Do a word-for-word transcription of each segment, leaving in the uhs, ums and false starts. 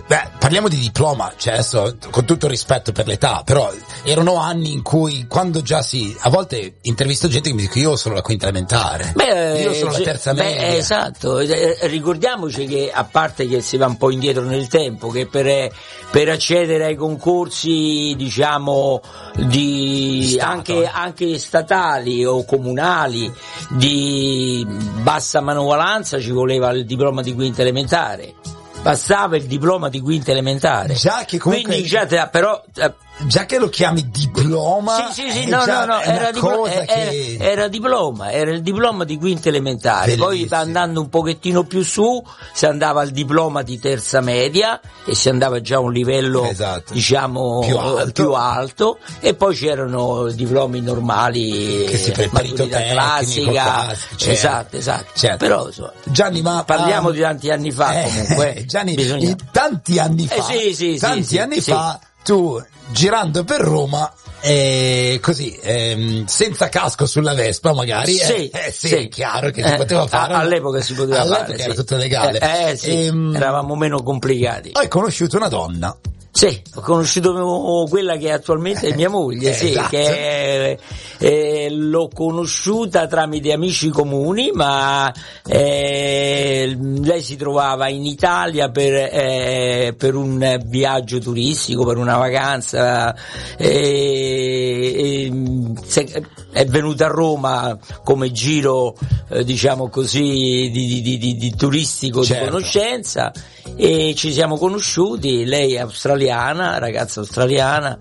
beh, parliamo di diploma, cioè adesso con tutto il rispetto per l'età, però erano anni in cui quando già si, a volte intervisto gente che mi dice io sono la quinta elementare, beh, io sono c- la terza beh, media. Esatto, eh, ricordiamoci che a parte che si va un po' indietro nel tempo, che per, per accedere ai concorsi diciamo di, di anche, anche statali o comunali di bassa manovalanza ci voleva il diploma di quinta elementare. Bastava il diploma di quinta elementare. Già che comunque quindi già te, però già che lo chiami diploma, sì, sì, sì, no, no, no, era, diplo- era, che... era diploma, era il diploma di quinta elementare. Bellissimo. Poi andando un pochettino più su si andava al diploma di terza media e si andava già a un livello esatto. diciamo più alto. più alto, e poi c'erano diplomi normali che si preparito classica, certo. esatto, esatto. Certo. Però insomma, Gianni, ma parliamo um, di tanti anni fa eh, comunque. Gianni, bisogna... tanti anni fa, eh, sì, sì, tanti sì, anni sì, fa, tu girando per Roma, eh, così, ehm, senza casco sulla Vespa magari, sì, eh, eh, sì, sì. è chiaro che si poteva fare. All'epoca si poteva all'epoca fare, era sì. tutto legale. Eh, eh sì, ehm, eravamo meno complicati. Hai conosciuto una donna. Sì, ho conosciuto quella che attualmente è mia moglie, sì, esatto. che eh, l'ho conosciuta tramite amici comuni, ma eh, lei si trovava in Italia per, eh, per un viaggio turistico, per una vacanza, eh, eh, è venuta a Roma come giro, eh, diciamo così, di, di, di, di turistico, certo. Di conoscenza, e ci siamo conosciuti, lei è australiana, ragazza australiana,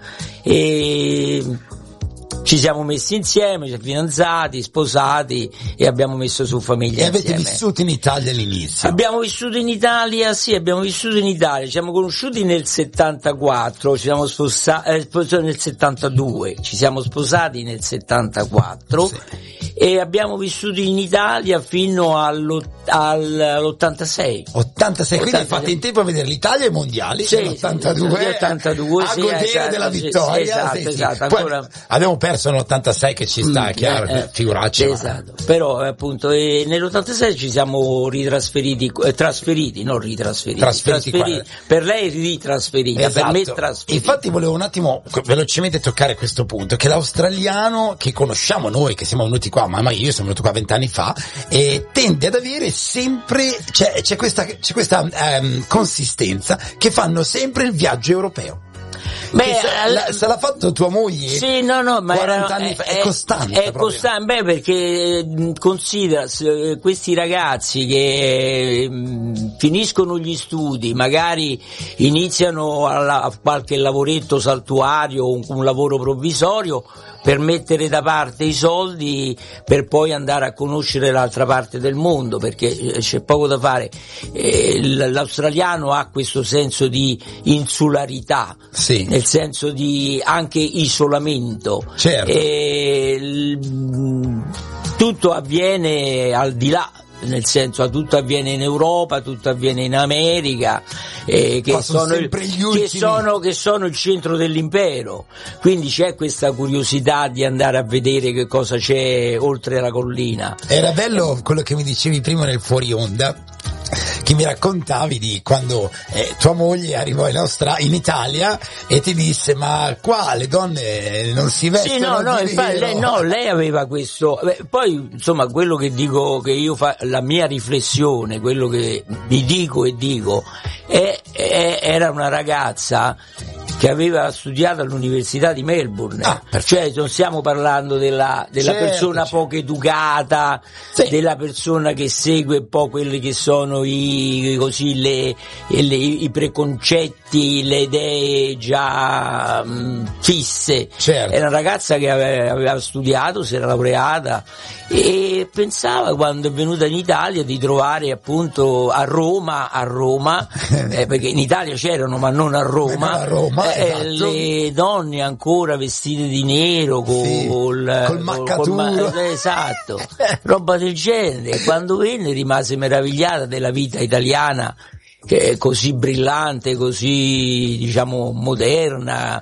e ci siamo messi insieme, ci siamo fidanzati, sposati e abbiamo messo su famiglia. E avete insieme. vissuto in Italia all'inizio? Abbiamo vissuto in Italia, sì, abbiamo vissuto in Italia, ci siamo conosciuti nel settantaquattro, ci siamo sposati eh, nel settantadue, ci siamo sposati nel settantaquattro. Sì. E abbiamo vissuto in Italia fino all'ottantasei. ottantasei, quindi hai fatto in tempo a vedere l'Italia e i mondiali, sì, l'ottantadue, ottantadue, a sì, godere esatto, della sì, vittoria. Sì, esatto, sì, esatto, sì. ancora... Poi abbiamo perso nell'ottantasei che ci sta, mm, chiaro, eh, eh, figuracci. Esatto, ma... però appunto eh, nell'ottantasei ci siamo ritrasferiti, eh, trasferiti, non ritrasferiti, trasferiti, trasferiti per lei ritrasferita, esatto. Per me trasferita. Infatti volevo un attimo velocemente toccare questo punto, che l'australiano che conosciamo noi, che siamo venuti qua, mamma io sono venuto qua vent'anni fa, e tende ad avere sempre, c'è, c'è questa, c'è questa um, consistenza che fanno sempre il viaggio europeo. Beh, se, la, se l'ha fatto tua moglie, sì, no, no, ma quaranta era, anni fa, è, è costante. È costante, beh, perché considera questi ragazzi che mh, finiscono gli studi, magari iniziano a, a qualche lavoretto saltuario, un, un lavoro provvisorio, per mettere da parte i soldi per poi andare a conoscere l'altra parte del mondo, perché c'è poco da fare. Eh, l'australiano ha questo senso di insularità, sì. Nel senso di anche isolamento. Certo. E, tutto avviene al di là, nel senso tutto avviene in Europa, tutto avviene in America, eh, che, sono il, che, sono, che sono il centro dell'impero, quindi c'è questa curiosità di andare a vedere che cosa c'è oltre la collina. Era bello quello che mi dicevi prima nel fuori onda, che mi raccontavi di quando eh, tua moglie arrivò in, Austra- in Italia e ti disse ma qua le donne non si vestono. Sì, no, no, infatti, lei, no, lei aveva questo, beh, poi insomma quello che dico, che io fa, la mia riflessione, quello che vi dico e dico, è, è, era una ragazza che aveva studiato all'università di Melbourne, ah, cioè non stiamo parlando della, della certo, persona certo. poco educata, sì. Della persona che segue un po' quelli che sono i, così, le, le, i preconcetti, le idee già mh, fisse. Certo. Era una ragazza che aveva, aveva studiato, si era laureata e pensava, quando è venuta in Italia, di trovare appunto a Roma, a Roma, eh, perché in Italia c'erano ma non a Roma, a Roma eh, esatto. Le donne ancora vestite di nero col, sì, col, col maccaturo, col, esatto, roba del genere. Quando venne rimase meravigliata della vita italiana che è così brillante, così diciamo moderna,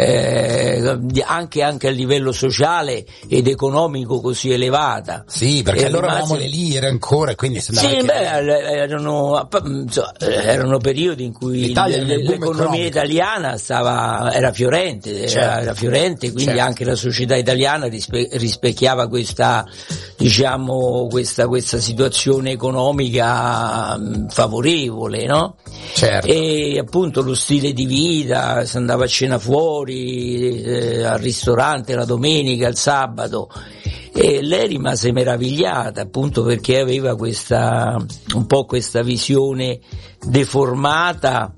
eh, anche, anche a livello sociale ed economico così elevata. Sì, perché e allora rimase... avevamo le lire ancora, quindi sì, che... beh, erano, erano periodi in cui l'Italia, l'economia italiana stava, era fiorente, certo. era, era fiorente, quindi certo. anche la società italiana rispe, rispecchiava questa, diciamo, questa, questa situazione economica favorevole, no? Certo. E appunto lo stile di vita, si andava a cena fuori, eh, al ristorante la domenica, il sabato, e lei rimase meravigliata appunto perché aveva questa, un po' questa visione deformata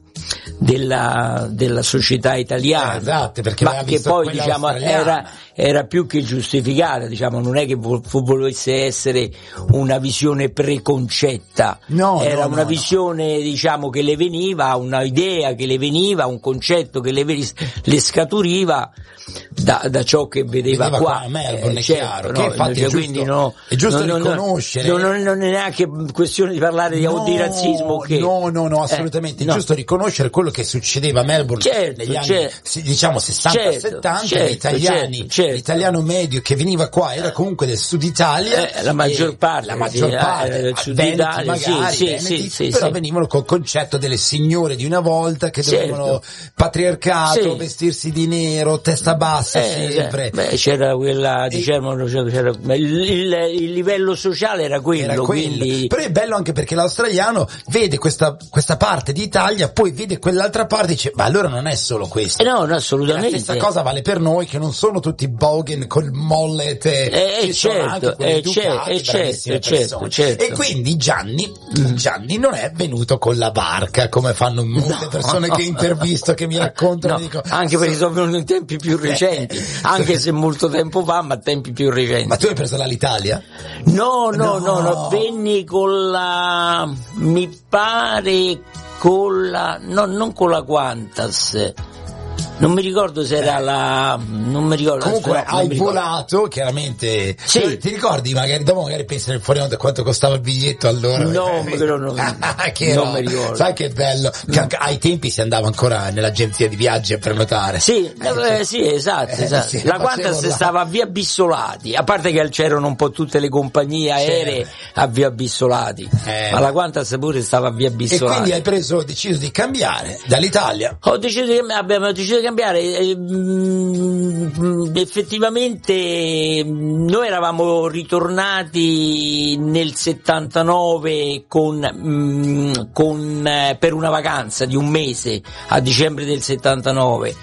della, della società italiana, eh, esatto, perché ma che poi diciamo era, era più che giustificata, diciamo, non è che vo- volesse essere una visione preconcetta, no, era no, una no, visione no. diciamo che le veniva, una idea che le veniva, un concetto che le, le scaturiva da, da ciò che vedeva, vedeva qua, qua a Melbourne, eh, è certo, chiaro, no, che infatti cioè, è giusto, quindi no, è giusto no, riconoscere, no, non, non è neanche questione di parlare di, no, di razzismo, che no, no, no, assolutamente, eh, è no. giusto riconoscere quello che succedeva a Melbourne certo, negli anni, certo, diciamo sessanta certo, settanta, certo, gli italiani, certo, certo. l'italiano medio che veniva qua era comunque del sud Italia, eh, la maggior parte, la maggior sì, parte, del sud Veneti Italia, magari, sì, Veneti, sì, sì, però sì. venivano col concetto delle signore di una volta che certo. dovevano patriarcato, sì. vestirsi di nero, testa bassa eh, sempre. Beh, c'era quella, diciamo, c'era, il, il, il livello sociale era quello, era quello. Quindi... Però è bello anche perché l'australiano vede questa, questa parte d'Italia, poi vede quell'altra parte e dice, ma allora non è solo questo. Eh no, no, assolutamente. La stessa cosa vale per noi, che non sono tutti bogan col mollet, eh, ci certo, sono anche quelli eh, educati, eh, bravissime certo, persone. certo. E quindi Gianni, Gianni non è venuto con la barca, come fanno molte no, persone che intervisto, che mi raccontano. No, dico, anche perché sono venuti in tempi più recenti, anche se molto tempo fa, ma tempi più recenti. Ma tu hai preso l'Italia? No, no, no, no, no, venni con la, mi pare con la, no, non con la Qantas. Non mi ricordo se era la, non mi ricordo. Comunque no, hai mi ricordo. volato, chiaramente. Sì. Cioè, ti ricordi magari, dopo magari pensi nel fuori onda quanto costava il biglietto allora? No, però non, che non no. mi ricordo. Sai che bello? Che anche ai tempi si andava ancora nell'agenzia di viaggi a prenotare. Sì, eh, eh, sì, esatto, eh, esatto. sì, la Qantas stava a via Bissolati, a parte che c'erano un po' tutte le compagnie aeree a via Bissolati, eh. ma la Qantas pure stava a via Bissolati. E quindi hai preso, deciso di cambiare dall'Italia? Ho deciso di, abbiamo deciso di cambiare, eh, mh, effettivamente noi eravamo ritornati nel settantanove con, mh, con eh, per una vacanza di un mese a dicembre del settantanove.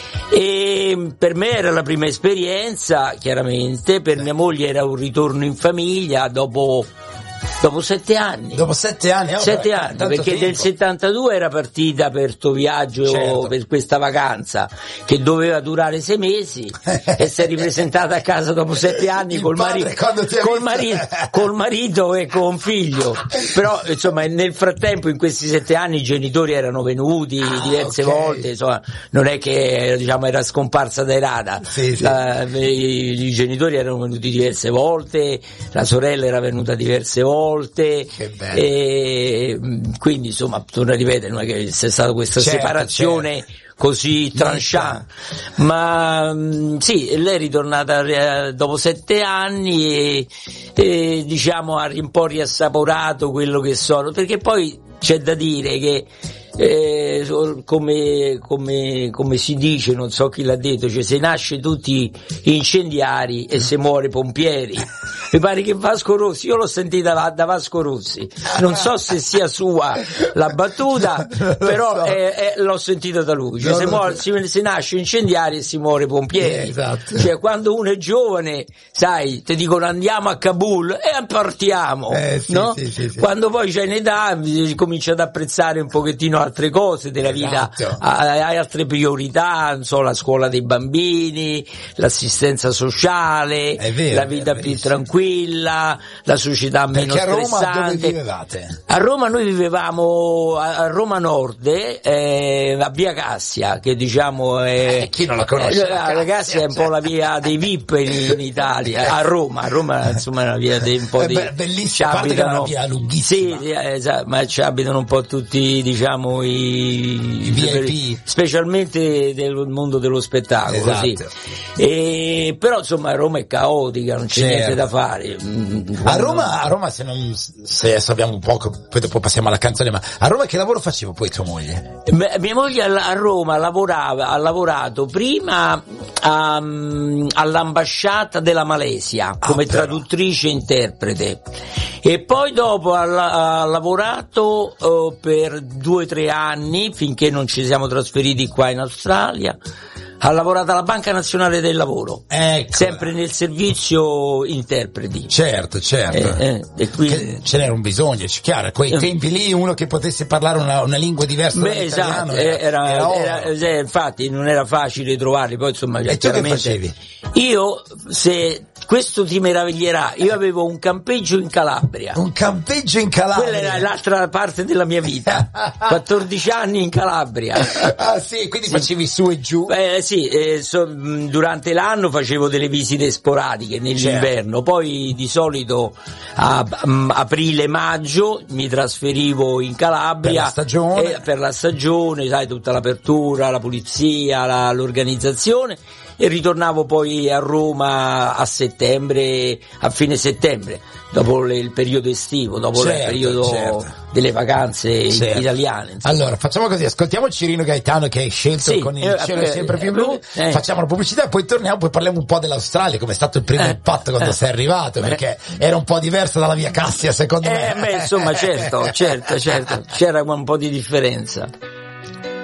E per me era la prima esperienza, chiaramente, per mia moglie era un ritorno in famiglia dopo dopo sette anni. Dopo sette anni? Oh, sette beh, anni, tanto perché tempo. nel settantadue era partita per sto viaggio, certo. per questa vacanza che doveva durare sei mesi e si è ripresentata a casa dopo sette anni Il col, padre, marito, col, marito, col marito e con figlio. Però insomma nel frattempo in questi sette anni i genitori erano venuti ah, diverse okay. volte, insomma non è che diciamo era scomparsa dai radar. Sì, sì. La, i, i genitori erano venuti diverse volte, la sorella era venuta diverse volte. Che bello. E quindi insomma torno a ripetere, non è che c'è stata questa certo, separazione certo. così tranchant, ma mh, sì, lei è ritornata eh, dopo sette anni e, e diciamo ha un po' riassaporato quello che sono, perché poi c'è da dire che eh, come, come, come si dice, non so chi l'ha detto, cioè se nasce tutti incendiari e se muore pompieri. Mi pare che Vasco Rossi, io l'ho sentita da, da Vasco Rossi, non so se sia sua la battuta, però è, è, l'ho sentita da lui, cioè se, muore, si, si nasce incendiari e si muore pompieri, eh, esatto. Cioè quando uno è giovane, sai, ti dicono andiamo a Kabul e partiamo, eh, sì, no? Sì, sì, sì. Quando poi c'è un'età comincia ad apprezzare un pochettino altre cose della vita, esatto. Hai altre priorità, non so, la scuola dei bambini, l'assistenza sociale, è vero, la vita è più tranquilla. tranquilla, la società meno Perché a Roma stressante. dove vivevate? A Roma noi vivevamo a a Roma Nord, eh, a Via Cassia, che diciamo è, Eh, chi non la conosce? eh, la, la Cassia è un po' la via dei V I P in, in Italia, a Roma, a Roma insomma è una via dei un po' Eh di beh, bellissima, a parte che è una via lunghissima. sì, sì, esatto, ma ci abitano un po' tutti, diciamo, i, I V I P, specialmente del mondo dello spettacolo, esatto. sì. E, però insomma Roma è caotica, non c'è Certo. niente da fare. A Roma, a Roma se non, se adesso abbiamo un poco, poi dopo passiamo alla canzone, ma a Roma che lavoro facevo poi tua moglie? Beh, mia moglie a a Roma lavorava, ha lavorato prima a, all'ambasciata della Malesia come Ah, però. traduttrice e interprete, e poi dopo ha, ha lavorato eh, per due o tre anni finché non ci siamo trasferiti qua in Australia. Ha lavorato alla Banca Nazionale del Lavoro, Ecco. sempre nel servizio interpreti. Certo, certo. Eh, eh, e quindi... Che ce n'era un bisogno, c'è chiaro, a quei Eh. tempi lì uno che potesse parlare una, una lingua diversa Beh, dall'italiano esatto, era, era, era oro. era- eh, infatti non era facile trovarli, poi insomma E tu che chiaramente facevi? io, se questo ti meraviglierà, io avevo un campeggio in Calabria. Un campeggio in Calabria. Quella era l'altra parte della mia vita. quattordici anni in Calabria. Ah sì, quindi facevi su e giù. Eh, sì, eh, so- mh, durante l'anno facevo delle visite sporadiche nell'inverno, poi di solito a mh, aprile-maggio mi trasferivo in Calabria Per la stagione. eh, per la stagione, sai, tutta l'apertura, la pulizia, la- l'organizzazione, e ritornavo poi a Roma a settembre, a fine settembre, dopo le- il periodo estivo, dopo Certo, il periodo certo. delle vacanze Certo. italiane. insomma. Allora, facciamo così, ascoltiamo Cirino Gaetano che hai scelto Sì, con il eh, cielo è eh, sempre più eh, blu, eh. facciamo la pubblicità, poi torniamo, poi parliamo un po' dell'Australia, come è stato il primo Eh, impatto quando eh. sei arrivato, perché era un po' diverso dalla Via Cassia secondo me. Eh, beh, insomma, certo, certo, certo, c'era un po' di differenza.